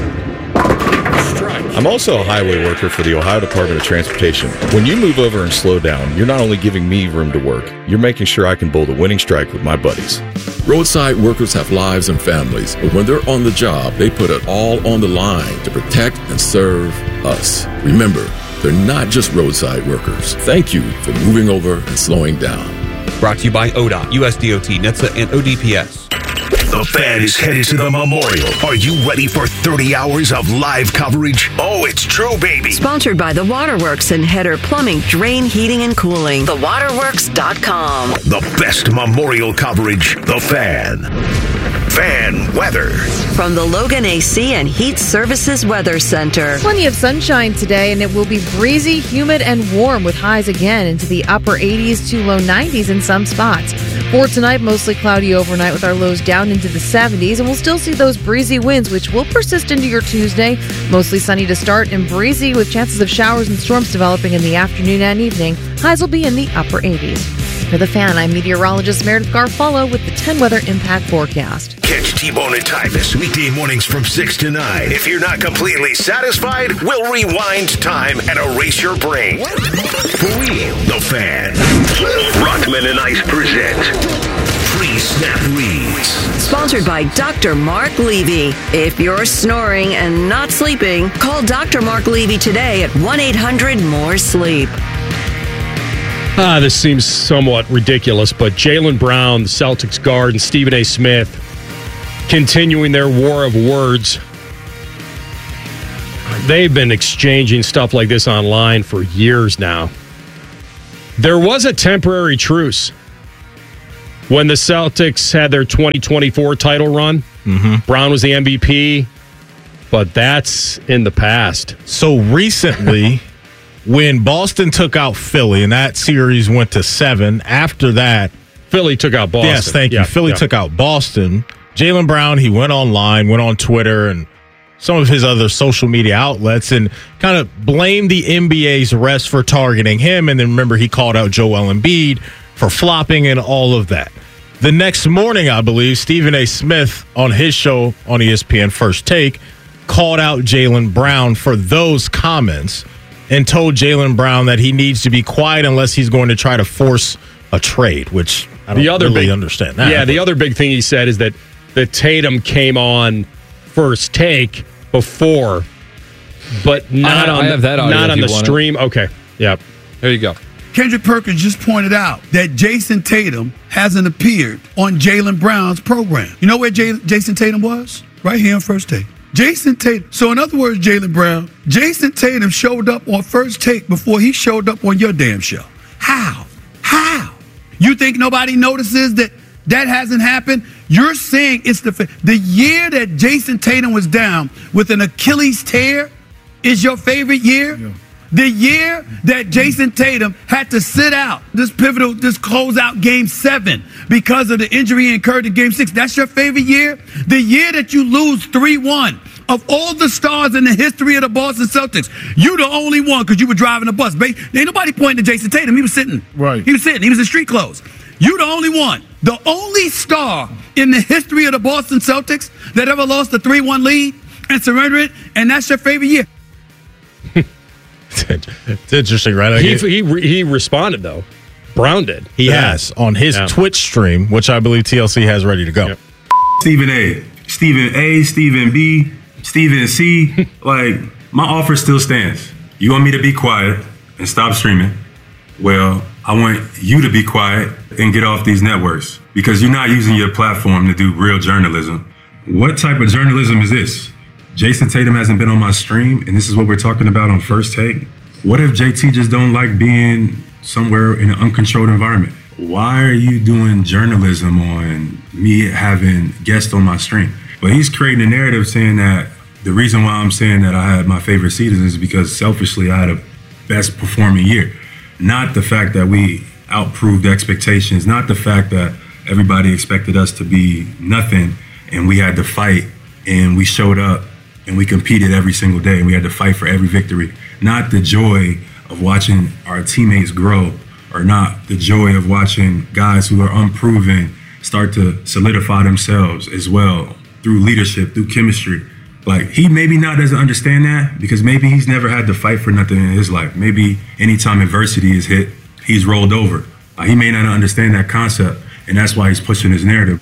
I'm also a highway worker for the Ohio Department of Transportation. When you move over and slow down, you're not only giving me room to work, you're making sure I can bowl the winning strike with my buddies. Roadside workers have lives and families, but when they're on the job, they put it all on the line to protect and serve us. Remember, they're not just roadside workers. Thank you for moving over and slowing down. Brought to you by ODOT, USDOT, NHTSA, and ODPS. The Fan is headed to the Memorial. Are you ready for 30 hours of live coverage? Oh, it's true, baby. Sponsored by The Waterworks and Header Plumbing, Drain, Heating, and Cooling. TheWaterworks.com. The best Memorial coverage, The Fan. Fan weather. From the Logan AC and Heat Services Weather Center. Plenty of sunshine today, and it will be breezy, humid, and warm with highs again into the upper 80s to low 90s in some spots. For tonight, mostly cloudy overnight with our lows down into the 70s, and we'll still see those breezy winds, which will persist into your Tuesday. Mostly sunny to start and breezy with chances of showers and storms developing in the afternoon and evening. Highs will be in the upper 80s. For The Fan, I'm meteorologist Meredith Garfolo with the 10 Weather Impact Forecast. Catch T-Bone and Tyvus weekday mornings from 6 to 9. If you're not completely satisfied, we'll rewind time and erase your brain. For real, The Fan. Rockman and Ice present Pre-Snap Reads. Sponsored by Dr. Mark Levy. If you're snoring and not sleeping, call Dr. Mark Levy today at 1-800-MORE-SLEEP. This seems somewhat ridiculous, but Jaylen Brown, the Celtics guard, and Stephen A. Smith continuing their war of words. They've been exchanging stuff like this online for years now. There was a temporary truce when the Celtics had their 2024 title run. Mm-hmm. Brown was the MVP, but that's in the past. So recently, when Boston took out Philly and that series went to 7, after that, Philly took out Boston. Yes, thank you. Philly took out Boston. Jaylen Brown, he went online, went on Twitter and some of his other social media outlets and kind of blamed the NBA's refs for targeting him. And then remember, he called out Joel Embiid for flopping and all of that. The next morning, I believe, Stephen A. Smith on his show on ESPN First Take called out Jaylen Brown for those comments and told Jaylen Brown that he needs to be quiet unless he's going to try to force a trade, which I don't really understand that. Yeah, the other big thing he said is that Tatum came on First Take before, but not I have that audio not if on you the want stream. Okay, yep. There you go. Kendrick Perkins just pointed out that Jason Tatum hasn't appeared on Jaylen Brown's program. You know where Jason Tatum was? Right here on First Take. Jason Tatum. So in other words, Jaylen Brown, Jason Tatum showed up on First Take before he showed up on your damn show. How? You think nobody notices that hasn't happened? You're saying it's the year that Jason Tatum was down with an Achilles tear is your favorite year? Yeah. The year that Jason Tatum had to sit out this closeout Game 7 because of the injury he incurred in Game 6, that's your favorite year? The year that you lose 3-1, of all the stars in the history of the Boston Celtics, you the only one because you were driving a bus. Ain't nobody pointing to Jason Tatum. He was sitting. Right. He was sitting. He was in street clothes. You the only one. The only star in the history of the Boston Celtics that ever lost a 3-1 lead and surrendered it, and that's your favorite year. It's interesting, right? He responded, though. Brown did. He has on his Twitch stream, which I believe TLC has ready to go. Yep. Stephen A, Stephen B, Stephen C. Like, my offer still stands. You want me to be quiet and stop streaming? Well, I want you to be quiet and get off these networks because you're not using your platform to do real journalism. What type of journalism is this? Jason Tatum hasn't been on my stream, and this is what we're talking about on First Take. What if JT just don't like being somewhere in an uncontrolled environment? Why are you doing journalism on me having guests on my stream? But he's creating a narrative saying that the reason why I'm saying that I had my favorite season is because selfishly I had a best performing year. Not the fact that we outproved expectations, not the fact that everybody expected us to be nothing and we had to fight and we showed up and we competed every single day and we had to fight for every victory. Not the joy of watching our teammates grow or not the joy of watching guys who are unproven start to solidify themselves as well through leadership, through chemistry. Like, he maybe not doesn't understand that because maybe he's never had to fight for nothing in his life. Maybe anytime adversity is hit, he's rolled over. He may not understand that concept, and that's why he's pushing his narrative.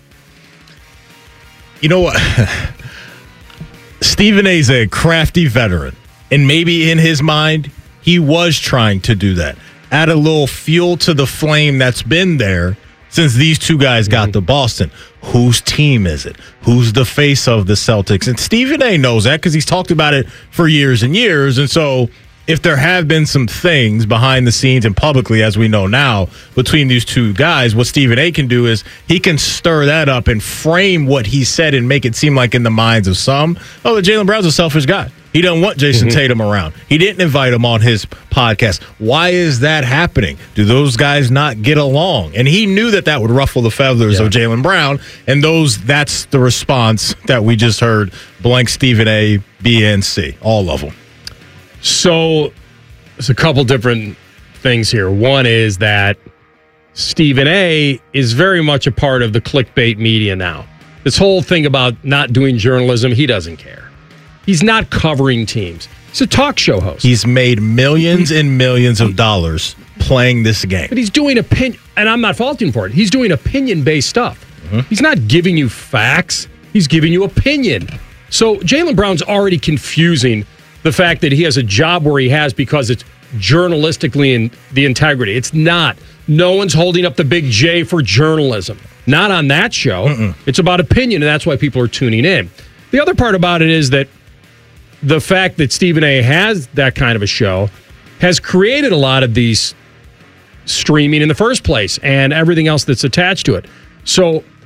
You know what? Stephen A's a crafty veteran, and maybe in his mind, he was trying to do that. Add a little fuel to the flame that's been there since these two guys got to Boston. Whose team is it? Who's the face of the Celtics? And Stephen A knows that because he's talked about it for years and years. And so if there have been some things behind the scenes and publicly, as we know now, between these two guys, what Stephen A can do is he can stir that up and frame what he said and make it seem like in the minds of some, Jaylen Brown's a selfish guy. He doesn't want Jason Tatum around. He didn't invite him on his podcast. Why is that happening? Do those guys not get along? And he knew that would ruffle the feathers of Jaylen Brown. And that's the response that we just heard. Blank Stephen A, B, and C. All of them. So there's a couple different things here. One is that Stephen A is very much a part of the clickbait media now. This whole thing about not doing journalism, he doesn't care. He's not covering teams. He's a talk show host. He's made millions and millions of dollars playing this game. But he's doing opinion, and I'm not faulting for it. He's doing opinion-based stuff. He's not giving you facts. He's giving you opinion. So Jaylen Brown's already confusing the fact that he has a job where he has because it's journalistically in the integrity. It's not. No one's holding up the big J for journalism. Not on that show. It's about opinion, and that's why people are tuning in. The other part about it is that the fact that Stephen A. has that kind of a show has created a lot of these streaming in the first place and everything else that's attached to it. So